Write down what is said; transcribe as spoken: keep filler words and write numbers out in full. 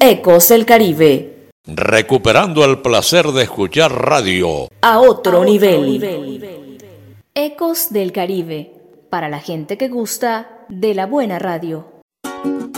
Ecos del Caribe. Recuperando el placer de escuchar radio a otro, a nivel. otro nivel. Ecos del Caribe, para la gente que gusta de la buena radio.